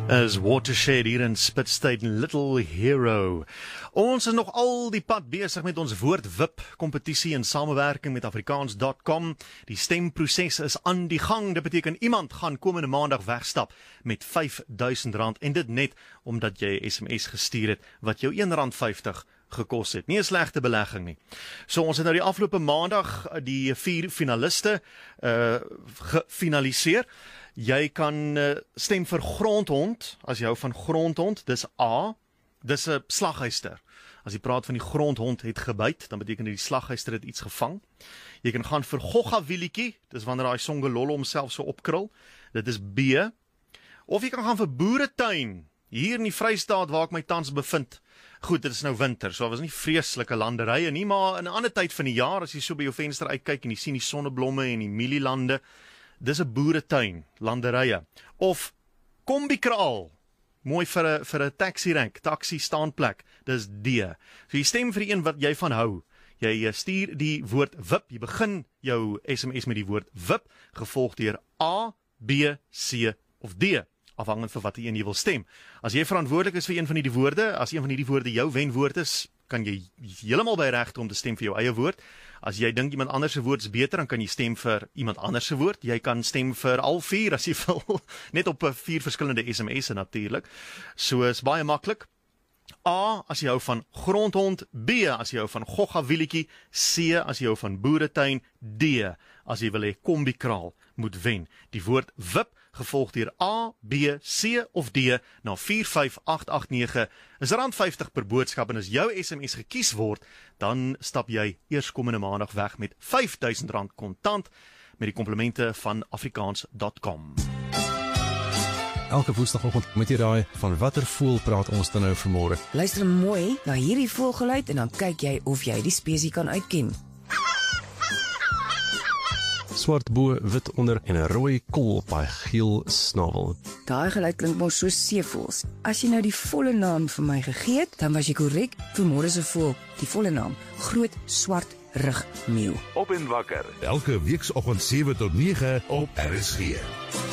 Is Watershed hier in Spitstead, Little Hero. Ons is nog al die pad besig met ons woord-wip kompetisie in samewerking met Afrikaans.com. Die stemproses is aan die gang. Dit beteken iemand gaan komende maandag wegstap met R5.000 en dit net omdat jy 'n SMS gestuur het wat jou R1.50 gekos het. Nie 'n slegte belegging nie. So ons het nou die afgelope maandag die 4 finaliste gefinaliseer. Jy kan stem vir grondhond, as jy hou van grondhond, dis A, dis 'n slaghuister. As jy praat van die grondhond het gebyt, dan beteken dit die slaghuister het iets gevang. Jy kan gaan vir gogga-wielietjie, dis wanneer daai songelollo homself so opkrul, dit is B. Of jy kan gaan vir boeretuin, hier in die Vrystaat waar ek my tans bevind. Goed, dit is nou winter, so daar was nie vreeslike landerye nie, maar in 'n ander tyd van die jaar, as jy so by jou venster uitkyk en jy sien die sonneblomme en die mielielande, dis 'n boeretuin, landerye. Of kombikraal, mooi vir 'n taxi-rank, taxi staanplek, dis D. So jy stem vir die een wat jy van hou. Jy stuur die woord WIP, jy begin jou SMS met die woord WIP, gevolg deur A, B, C of D, afhangend van wat jy wil stem. As jy verantwoordelik is vir een van hierdie woorde, as een van hierdie woorde jou wenwoord is, kan jy heeltemal by regte om te stem vir jou eie woord. As jy dink iemand anders se woord is beter, dan kan jy stem vir iemand anders se woord. Jy kan stem vir al 4 as jy wil, net op 4 verskillende SMS'e natuurlik. So is baie maklik. A, as jy hou van grondhond, B, as jy hou van gogga-wielietjie, C, as jy hou van boeretuin, D, as jy wil hê kombikraal moet wen. Die woord WIP, gevolg deur A, B, C of D na 45889, is R50 per boodskap en as jou SMS gekies word, dan stap jy eerskomende maandag weg met R5.000 kontant met die komplimente van Afrikaans.com. Elke woensdagoggend moet jy raai van watter voël praat ons dan nou vanmôre. Luister mooi na hierdie voëlgeluid en dan kyk jy of jy die spesies kan uitken. Swart bo, wit onder en 'n rooi kol op hy geel snavel. Daai geluid klink mos so seevoëls. As jy nou die volle naam vir my gegee het, dan was jy korrek. Vanmôre se voël, die volle naam, groot swart rugmeeu. Op en wakker. Elke weekoggend 7 tot 9 op RSG.